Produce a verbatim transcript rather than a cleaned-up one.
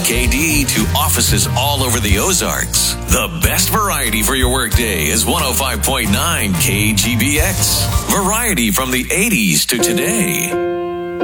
K D to offices all over the Ozarks. The best variety for your workday is one oh five point nine K G B X. Variety from the eighties to today.